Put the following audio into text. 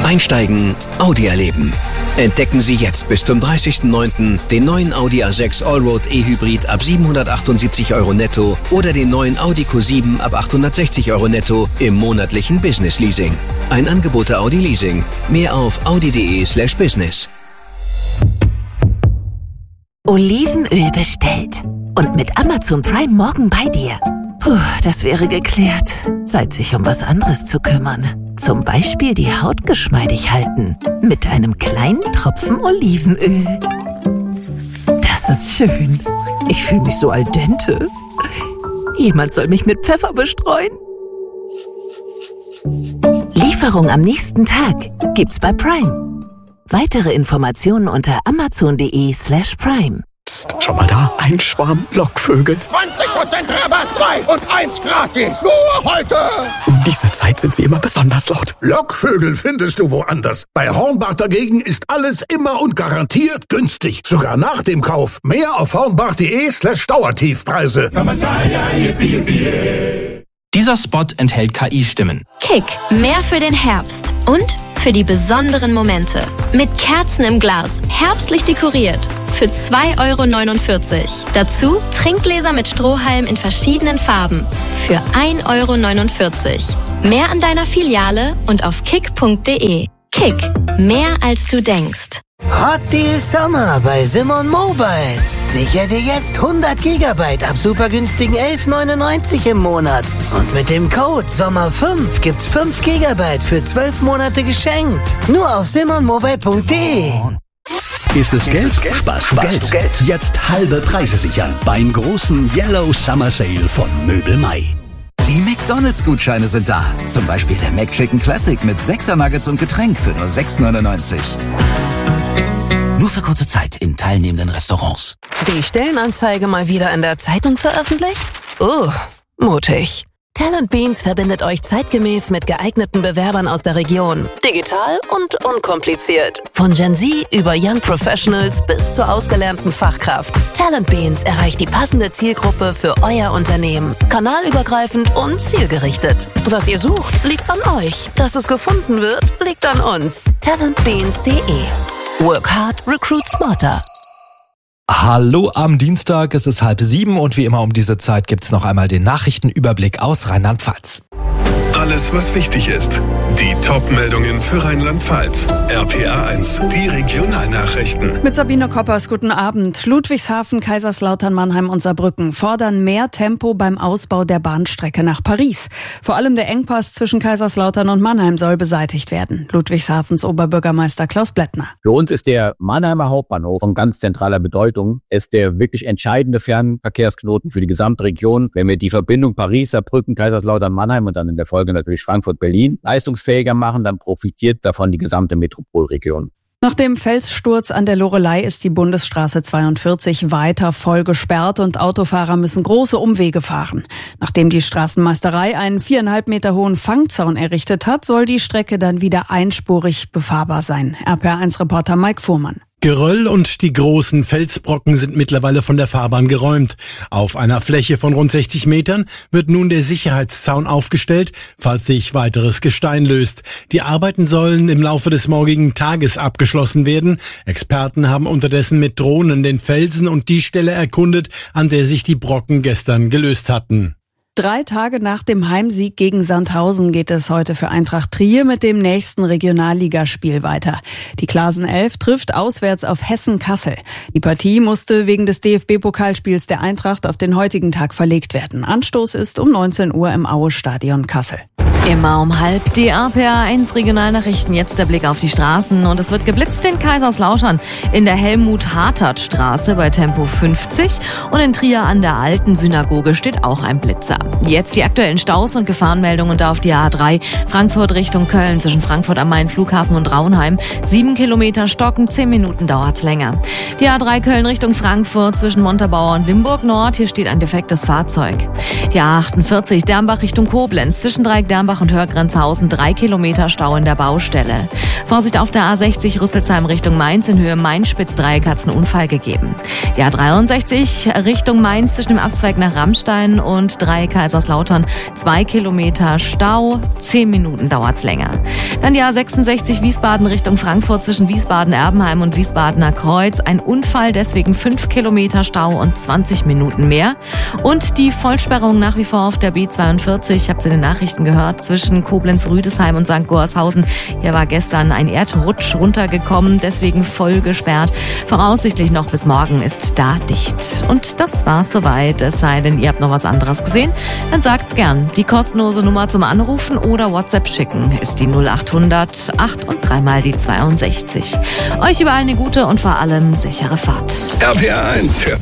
Einsteigen, Audi erleben. Entdecken Sie jetzt bis zum 30.09. den neuen Audi A6 Allroad E-Hybrid ab 778 € netto oder den neuen Audi Q7 ab 860 € netto im monatlichen Business Leasing. Ein Angebot der Audi Leasing. Mehr auf audi.de/business. Olivenöl bestellt. Und mit Amazon Prime morgen bei dir. Puh, das wäre geklärt. Zeit, sich um was anderes zu kümmern. Zum Beispiel die Haut geschmeidig halten. Mit einem kleinen Tropfen Olivenöl. Das ist schön. Ich fühle mich so al dente. Jemand soll mich mit Pfeffer bestreuen. Lieferung am nächsten Tag gibt's bei Prime. Weitere Informationen unter amazon.de/prime. Psst, schau mal da, ein Schwarm Lockvögel. 20% Rabatt, 2 und 1 gratis. Nur heute. Um diese Zeit sind sie immer besonders laut. Lockvögel findest du woanders. Bei Hornbach dagegen ist alles immer und garantiert günstig. Sogar nach dem Kauf. Mehr auf hornbach.de/Dauertiefpreise. Dieser Spot enthält KI-Stimmen. Kick, mehr für den Herbst und für die besonderen Momente. Mit Kerzen im Glas, herbstlich dekoriert. Für 2,49 €. Dazu Trinkgläser mit Strohhalm in verschiedenen Farben. Für 1,49 €. Mehr an deiner Filiale und auf kick.de. Kick, mehr als du denkst. Hot Deal Summer bei Simon Mobile. Sicher dir jetzt 100 GB ab super günstigen 11,99 € im Monat. Und mit dem Code SOMMER5 gibt's 5 GB für 12 Monate geschenkt. Nur auf simonmobile.de. Ist es Geld? Sparst du Geld. Jetzt halbe Preise sichern beim großen Yellow Summer Sale von Möbel Mai. Die McDonalds-Gutscheine sind da. Zum Beispiel der McChicken Classic mit 6er Nuggets und Getränk für nur 6,99 €. Nur für kurze Zeit in teilnehmenden Restaurants. Die Stellenanzeige mal wieder in der Zeitung veröffentlicht? Mutig. Talent Beans verbindet euch zeitgemäß mit geeigneten Bewerbern aus der Region. Digital und unkompliziert. Von Gen Z über Young Professionals bis zur ausgelernten Fachkraft. Talent Beans erreicht die passende Zielgruppe für euer Unternehmen. Kanalübergreifend und zielgerichtet. Was ihr sucht, liegt an euch. Dass es gefunden wird, liegt an uns. talentbeans.de. Work hard, recruit smarter. Hallo am Dienstag, es ist 6:30 und wie immer um diese Zeit gibt's noch einmal den Nachrichtenüberblick aus Rheinland-Pfalz. Alles, was wichtig ist. Die Top-Meldungen für Rheinland-Pfalz. RPA 1, die Regionalnachrichten. Mit Sabine Koppers, guten Abend. Ludwigshafen, Kaiserslautern, Mannheim und Saarbrücken fordern mehr Tempo beim Ausbau der Bahnstrecke nach Paris. Vor allem der Engpass zwischen Kaiserslautern und Mannheim soll beseitigt werden. Ludwigshafens Oberbürgermeister Klaus Blättner. Für uns ist der Mannheimer Hauptbahnhof von ganz zentraler Bedeutung. Es ist der wirklich entscheidende Fernverkehrsknoten für die gesamte Region. Wenn wir die Verbindung Paris, Saarbrücken, Kaiserslautern, Mannheim und dann in der Folge natürlich Frankfurt-Berlin leistungsfähiger machen, dann profitiert davon die gesamte Metropolregion. Nach dem Felssturz an der Loreley ist die Bundesstraße 42 weiter voll gesperrt und Autofahrer müssen große Umwege fahren. Nachdem die Straßenmeisterei einen 4,5 Meter hohen Fangzaun errichtet hat, soll die Strecke dann wieder einspurig befahrbar sein. RPA1-Reporter Mike Fuhrmann. Geröll und die großen Felsbrocken sind mittlerweile von der Fahrbahn geräumt. Auf einer Fläche von rund 60 Metern wird nun der Sicherheitszaun aufgestellt, falls sich weiteres Gestein löst. Die Arbeiten sollen im Laufe des morgigen Tages abgeschlossen werden. Experten haben unterdessen mit Drohnen den Felsen und die Stelle erkundet, an der sich die Brocken gestern gelöst hatten. 3 Tage nach dem Heimsieg gegen Sandhausen geht es heute für Eintracht Trier mit dem nächsten Regionalligaspiel weiter. Die Klasen 11 trifft auswärts auf Hessen-Kassel. Die Partie musste wegen des DFB-Pokalspiels der Eintracht auf den heutigen Tag verlegt werden. Anstoß ist um 19 Uhr im Aue-Stadion Kassel. Immer um 12:30 die RPA1 Regionalnachrichten. Jetzt der Blick auf die Straßen und es wird geblitzt in Kaiserslautern in der Helmut-Hartert-Straße bei Tempo 50 und in Trier an der Alten Synagoge steht auch ein Blitzer. Jetzt die aktuellen Staus und Gefahrenmeldungen da auf die A3 Frankfurt Richtung Köln zwischen Frankfurt am Main Flughafen und Raunheim. 7 Kilometer stocken, 10 Minuten dauert's länger. Die A3 Köln Richtung Frankfurt zwischen Montabaur und Limburg Nord. Hier steht ein defektes Fahrzeug. Die A48 Dernbach Richtung Koblenz zwischen Dreieck Dernbach Auerbach und Hörgrenzhausen 3 Kilometer Stau in der Baustelle. Vorsicht auf der A60 Rüsselsheim Richtung Mainz, in Höhe Main-Spitz-Dreieck hat es einen Unfall gegeben. Die A63 Richtung Mainz zwischen dem Abzweig nach Rammstein und Kaiserslautern 2 Kilometer Stau, 10 Minuten dauert's länger. Dann die A66 Wiesbaden Richtung Frankfurt zwischen Wiesbaden-Erbenheim und Wiesbadener Kreuz. Ein Unfall, deswegen 5 Kilometer Stau und 20 Minuten mehr. Und die Vollsperrung nach wie vor auf der B42, ich habe es in den Nachrichten gehört, zwischen Koblenz-Rüdesheim und St. Gorshausen. Hier war gestern ein Erdrutsch runtergekommen, deswegen voll gesperrt. Voraussichtlich noch bis morgen ist da dicht. Und das war's soweit, es sei denn, ihr habt noch was anderes gesehen, dann sagt's gern. Die kostenlose Nummer zum Anrufen oder WhatsApp schicken ist die 0800 8 und 3 mal die 62. Euch überall eine gute und vor allem sichere Fahrt. RPA 1 hört